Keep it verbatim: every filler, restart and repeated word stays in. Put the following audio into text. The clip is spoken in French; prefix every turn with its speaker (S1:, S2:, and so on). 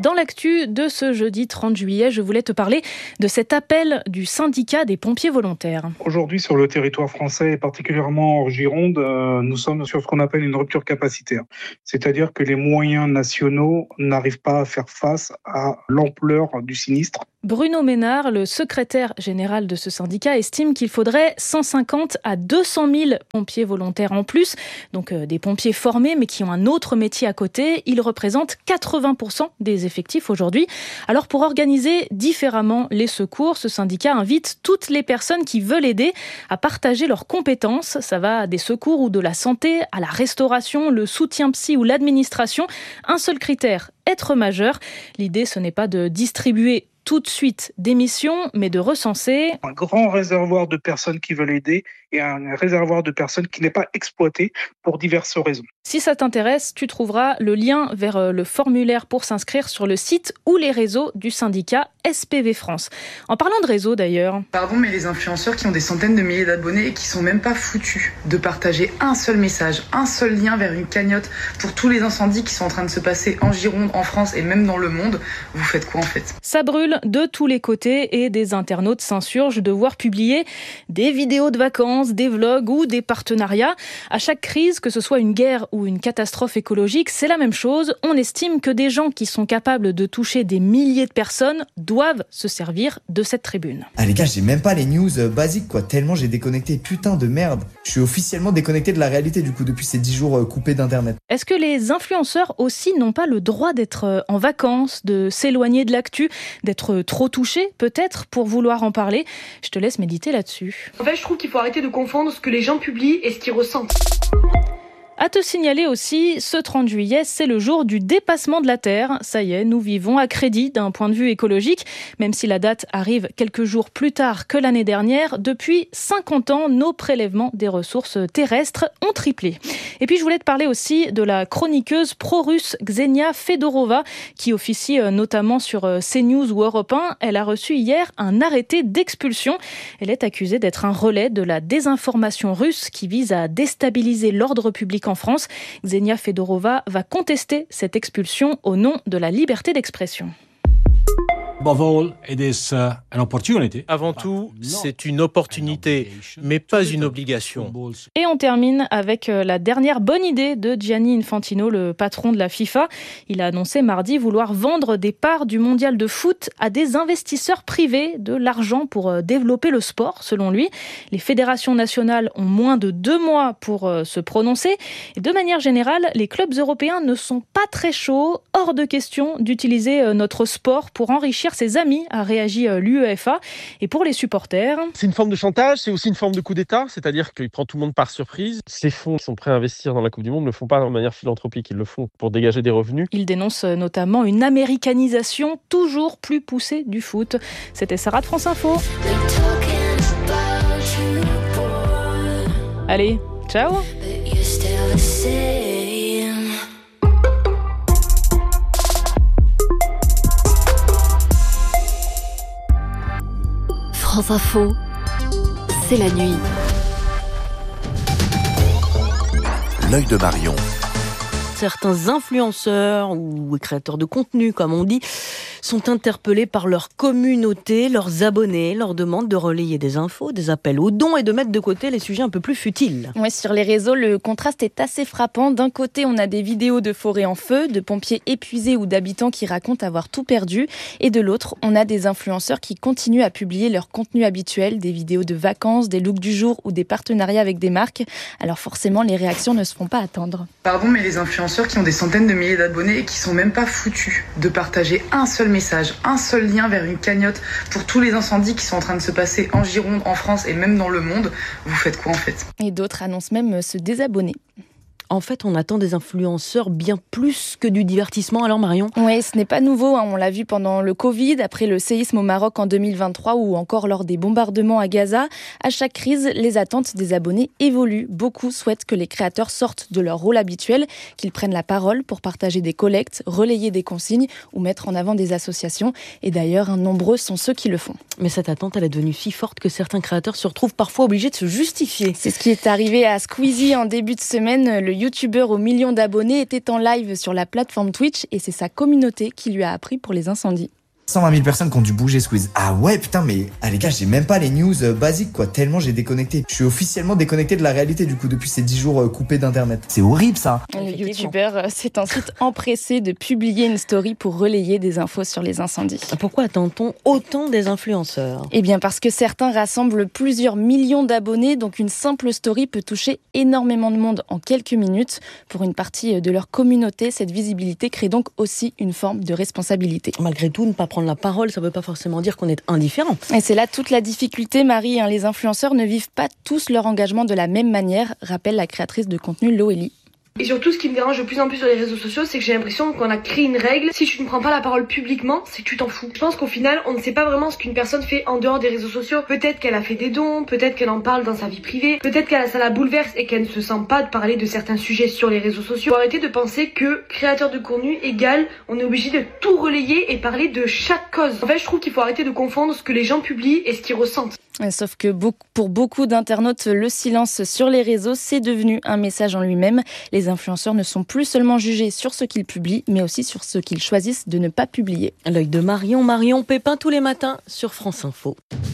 S1: Dans l'actu de ce jeudi trente juillet, je voulais te parler de cet appel du syndicat des pompiers volontaires.
S2: Aujourd'hui, sur le territoire français et particulièrement en Gironde, euh, nous sommes sur ce qu'on appelle une rupture capacitaire. C'est-à-dire que les moyens nationaux n'arrivent pas à faire face à l'ampleur du sinistre.
S1: Bruno Ménard, le secrétaire général de ce syndicat, estime qu'il faudrait cent cinquante à deux cent mille pompiers volontaires en plus, donc euh, des pompiers formés mais qui ont un autre métier à côté. Ils représentent quatre-vingts pour cent des effectifs aujourd'hui. Alors pour organiser différemment les secours, ce syndicat invite toutes les personnes qui veulent aider à partager leurs compétences. Ça va des secours ou de la santé à la restauration, le soutien psy ou l'administration. Un seul critère, être majeur. L'idée, ce n'est pas de distribuer tout de suite des missions, mais de recenser
S2: un grand réservoir de personnes qui veulent aider et un réservoir de personnes qui n'est pas exploité pour diverses raisons.
S1: Si ça t'intéresse, tu trouveras le lien vers le formulaire pour s'inscrire sur le site ou les réseaux du syndicat S P V France. En parlant de réseau d'ailleurs...
S3: Pardon, mais les influenceurs qui ont des centaines de milliers d'abonnés et qui sont même pas foutus de partager un seul message, un seul lien vers une cagnotte pour tous les incendies qui sont en train de se passer en Gironde, en France et même dans le monde, vous faites quoi en fait ?
S1: Ça brûle de tous les côtés et des internautes s'insurgent de voir publier des vidéos de vacances, des vlogs ou des partenariats. À chaque crise, que ce soit une guerre ou une catastrophe écologique, c'est la même chose. On estime que des gens qui sont capables de toucher des milliers de personnes doivent se servir de cette tribune.
S4: Ah les gars, j'ai même pas les news euh, basiques quoi, tellement j'ai déconnecté, putain de merde. Je suis officiellement déconnecté de la réalité du coup depuis ces dix jours euh, coupés d'internet.
S1: Est-ce que les influenceurs aussi n'ont pas le droit d'être en vacances, de s'éloigner de l'actu, d'être trop touchés peut-être pour vouloir en parler ? Je te laisse méditer là-dessus.
S5: En fait, je trouve qu'il faut arrêter de confondre ce que les gens publient et ce qu'ils ressentent.
S1: À te signaler aussi, ce trente juillet, c'est le jour du dépassement de la Terre. Ça y est, nous vivons à crédit d'un point de vue écologique. Même si la date arrive quelques jours plus tard que l'année dernière, depuis cinquante ans, nos prélèvements des ressources terrestres ont triplé. Et puis je voulais te parler aussi de la chroniqueuse pro-russe Ksenia Fedorova, qui officie notamment sur CNews ou Europe un. Elle a reçu hier un arrêté d'expulsion. Elle est accusée d'être un relais de la désinformation russe qui vise à déstabiliser l'ordre public en France. Ksenia Fedorova va contester cette expulsion au nom de la liberté d'expression.
S6: Avant tout, c'est une opportunité, mais pas une obligation.
S1: Et on termine avec la dernière bonne idée de Gianni Infantino, le patron de la FIFA. Il a annoncé mardi vouloir vendre des parts du mondial de foot à des investisseurs privés, de l'argent pour développer le sport, selon lui. Les fédérations nationales ont moins de deux mois pour se prononcer. Et de manière générale, les clubs européens ne sont pas très chauds. Hors de question d'utiliser notre sport pour enrichir ses amis, a réagi l'UEFA. Et pour les supporters...
S7: C'est une forme de chantage, c'est aussi une forme de coup d'État, c'est-à-dire qu'il prend tout le monde par surprise. Ces fonds qui sont prêts à investir dans la Coupe du Monde ne le font pas de manière philanthropique, ils le font pour dégager des revenus.
S1: Il dénonce notamment une américanisation toujours plus poussée du foot. C'était Sarah de France Info. Allez, ciao.
S8: France Info, c'est la nuit.
S9: L'œil de Marion.
S10: Certains influenceurs ou créateurs de contenu, comme on dit, sont interpellés par leur communauté, leurs abonnés, leur demandent de relayer des infos, des appels aux dons et de mettre de côté les sujets un peu plus futiles.
S11: Ouais, sur les réseaux, le contraste est assez frappant. D'un côté, on a des vidéos de forêts en feu, de pompiers épuisés ou d'habitants qui racontent avoir tout perdu. Et de l'autre, on a des influenceurs qui continuent à publier leur contenu habituel, des vidéos de vacances, des looks du jour ou des partenariats avec des marques. Alors forcément, les réactions ne se font pas attendre.
S3: Pardon, mais les influenceurs qui ont des centaines de milliers d'abonnés et qui sont même pas foutus de partager un seul message, un seul lien vers une cagnotte pour tous les incendies qui sont en train de se passer en Gironde, en France et même dans le monde, vous faites quoi en fait ?
S11: Et d'autres annoncent même se désabonner.
S10: En fait, on attend des influenceurs bien plus que du divertissement. Alors Marion ?
S11: Oui, ce n'est pas nouveau. Hein. On l'a vu pendant le Covid, après le séisme au Maroc en deux mille vingt-trois ou encore lors des bombardements à Gaza. À chaque crise, les attentes des abonnés évoluent. Beaucoup souhaitent que les créateurs sortent de leur rôle habituel, qu'ils prennent la parole pour partager des collectes, relayer des consignes ou mettre en avant des associations. Et d'ailleurs, nombreux sont ceux qui le font.
S10: Mais cette attente, elle est devenue si forte que certains créateurs se retrouvent parfois obligés de se justifier.
S11: C'est ce qui est arrivé à Squeezie en début de semaine. Le youtubeur aux millions d'abonnés était en live sur la plateforme Twitch et c'est sa communauté qui lui a appris pour les incendies.
S4: cent vingt mille personnes qui ont dû bouger Squeeze. Ah ouais, putain, mais ah les gars, j'ai même pas les news euh, basiques quoi, tellement j'ai déconnecté. Je suis officiellement déconnecté de la réalité du coup depuis ces dix jours euh, coupés d'internet. C'est horrible ça.
S11: Le youtubeur s'est ensuite empressé de publier une story pour relayer des infos sur les incendies.
S10: Pourquoi attend-on autant des influenceurs ?
S11: Eh bien parce que certains rassemblent plusieurs millions d'abonnés, donc une simple story peut toucher énormément de monde en quelques minutes. Pour une partie de leur communauté, cette visibilité crée donc aussi une forme de responsabilité.
S10: Malgré tout, ne pas prendre la parole, ça ne veut pas forcément dire qu'on est indifférent.
S11: Et c'est là toute la difficulté, Marie. Les influenceurs ne vivent pas tous leur engagement de la même manière, rappelle la créatrice de contenu Loélie.
S5: Et surtout, ce qui me dérange de plus en plus sur les réseaux sociaux, c'est que j'ai l'impression qu'on a créé une règle. Si tu ne prends pas la parole publiquement, c'est que tu t'en fous. Je pense qu'au final, on ne sait pas vraiment ce qu'une personne fait en dehors des réseaux sociaux. Peut-être qu'elle a fait des dons, peut-être qu'elle en parle dans sa vie privée, peut-être qu'elle ça la bouleverse et qu'elle ne se sent pas de parler de certains sujets sur les réseaux sociaux. Faut arrêter de penser que créateur de contenu égale, on est obligé de tout relayer et parler de chaque cause. En fait, je trouve qu'il faut arrêter de confondre ce que les gens publient et ce qu'ils ressentent.
S11: Sauf que pour beaucoup d'internautes, le silence sur les réseaux, c'est devenu un message en lui-même. Les influenceurs ne sont plus seulement jugés sur ce qu'ils publient, mais aussi sur ce qu'ils choisissent de ne pas publier.
S10: L'œil de Marion, Marion Pépin tous les matins sur France Info.